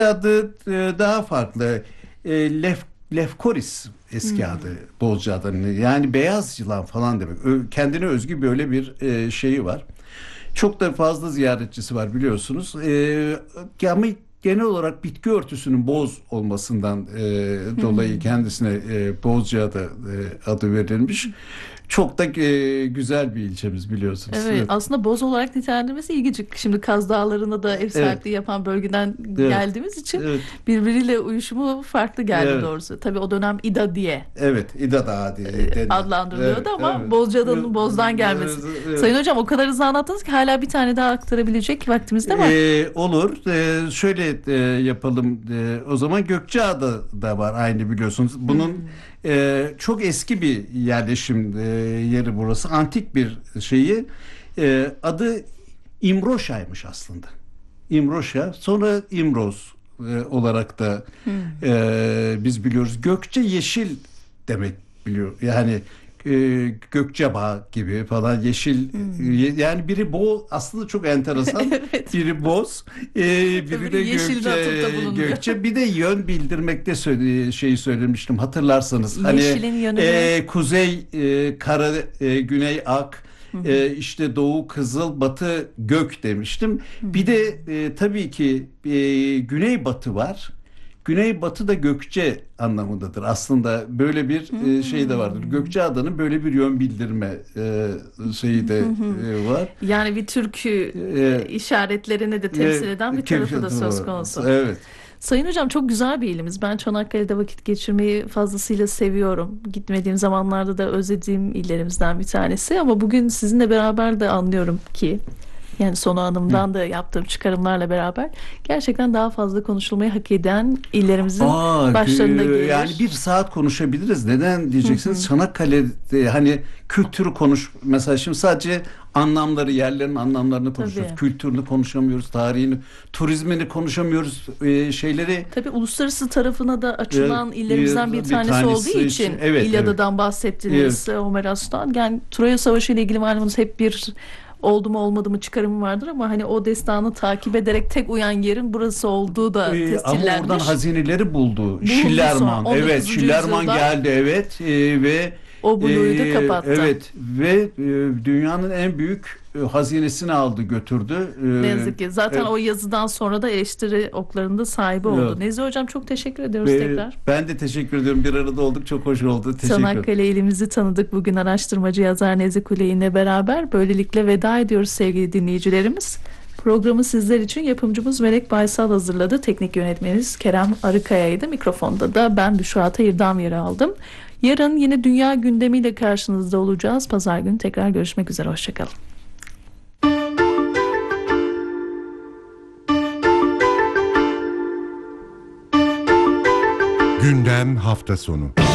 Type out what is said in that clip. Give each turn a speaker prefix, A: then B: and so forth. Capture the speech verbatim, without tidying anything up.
A: adı e, daha farklı. E, Lef, Lefkoris eski
B: Hmm.
A: adı Bozcaada'nın. Yani beyaz yılan falan demek. Ö- kendine özgü böyle bir e, şeyi var. Çok da fazla ziyaretçisi var biliyorsunuz. E, ama genel olarak bitki örtüsünün boz olmasından e, dolayı
B: Hmm.
A: kendisine e, Bozcaada e, adı verilmiş. Çok da e, güzel bir ilçemiz biliyorsunuz.
B: Evet,
A: Evet.
B: aslında boz olarak nitelendirmesi ilginç. Şimdi Kaz Dağları'nda da ev
A: Evet.
B: sahipliği yapan bölgeden
A: Evet.
B: geldiğimiz için
A: Evet.
B: birbiriyle uyuşumu farklı geldi
A: Evet.
B: doğrusu. Tabii o dönem İda diye
A: Evet, İda Dağı diye
B: e,
A: denilen.
B: adlandırılıyordu
A: Evet,
B: ama
A: evet.
B: Bozcaada'nın bozdan gelmesi.
A: Evet,
B: Sayın
A: evet.
B: hocam, o kadar hızlı anlattınız ki hala bir tane daha aktarabilecek vaktimiz de var.
A: Ee, olur. Ee, şöyle e, yapalım. Ee, o zaman Gökçeada da var aynı biliyorsunuz. Bunun
B: Hmm.
A: e, çok eski bir yerleşim e, yeri burası. Antik bir şeyi. E, adı İmroşa'ymış aslında. İmroşa. Sonra İmroz e, olarak da
B: Hmm.
A: e, biz biliyoruz. Gökçe yeşil demek biliyor. Yani e, Gökçebağ gibi falan yeşil
B: Hmm.
A: e, yani biri boz aslında çok enteresan,
B: Evet.
A: biri boz e, biri
B: Öbürü
A: de
B: yeşilde
A: Gökçe
B: atıfta bulunuyor.
A: Gökçe bir de yön bildirmekte söyle, şeyi söylemiştim hatırlarsanız hani
B: Yeşilin yönünü.
A: e, kuzey e, kara e, güney ak
B: Hı hı.
A: e, işte doğu kızıl batı gök demiştim. Bir
B: Hmm.
A: de e, tabii ki e, güneybatı var. Güneybatı da Gökçe anlamındadır. Aslında böyle bir e, şey de vardır.
B: Hmm.
A: Gökçeada'nın böyle bir yön bildirme e, şeyi de
B: Hı hı.
A: e, var.
B: Yani bir türkü
A: E,
B: işaretlerini de temsil eden
A: e,
B: bir tarafı da
A: Kevşat'ı
B: söz
A: var.
B: konusu.
A: Evet.
B: Sayın hocam, çok güzel bir ilimiz. Ben Çanakkale'de vakit geçirmeyi fazlasıyla seviyorum. Gitmediğim zamanlarda da özlediğim illerimizden bir tanesi. Ama bugün sizinle beraber de anlıyorum ki, yani Sonu
A: Hı.
B: Hanım'dan da yaptığım çıkarımlarla beraber gerçekten daha fazla konuşulmayı hak eden illerimizin
A: Aa,
B: başlarında
A: gü- yani
B: gelir.
A: bir saat konuşabiliriz. Neden
B: Hı
A: diyeceksiniz?
B: hı.
A: Çanakkale'de hani kültürü konuş. Mesela şimdi sadece anlamları, yerlerin anlamlarını konuşuyoruz.
B: Tabii.
A: Kültürünü konuşamıyoruz, tarihini, turizmini konuşamıyoruz. Ee, şeyleri
B: Tabii uluslararası tarafına da
A: e,
B: açılan illerimizden bir
A: e, bir
B: tanesi olduğu
A: tanesi
B: için
A: için. Evet, evet.
B: İlyada'dan
A: Evet.
B: bahsettiniz, Ömer Aslan. Yani Troya Savaşı ile ilgili malumunuz hep bir oldu mu olmadı mı çıkarımı vardır ama hani o destanı takip ederek tek uyan yerin burası olduğu da
A: Ee, ama oradan
B: tescillenmiş.
A: hazineleri buldu.
B: Bulundu sonra
A: Schillerman,
B: on
A: evet,
B: dokuzuncu
A: Schillerman
B: yüzyılda
A: geldi, evet. Ee, ve
B: o
A: e,
B: Blue'yu da kapattı.
A: evet ve e, dünyanın en büyük e, hazinesini aldı götürdü.
B: Ne yazık ki.
A: Ee,
B: Zaten
A: e,
B: o yazıdan sonra da eleştiri oklarında sahibi oldu.
A: evet.
B: Nezih Hocam, çok teşekkür ediyoruz
A: Ve
B: tekrar.
A: ben de teşekkür ediyorum. Bir arada olduk, çok hoş oldu. Teşekkür.
B: Çanakkale ilimizi tanıdık bugün araştırmacı yazar Nezih Kuley ile beraber. Böylelikle veda ediyoruz sevgili dinleyicilerimiz. Programı sizler için yapımcımız Melek Baysal hazırladı. Teknik yönetmenimiz Kerem Arıkaya'ydı. Mikrofonda da ben Büşra Tayırdam yeri aldım. Yarın yine dünya gündemiyle karşınızda olacağız. Pazar günü tekrar görüşmek üzere. Hoşçakalın.
C: Gündem hafta sonu.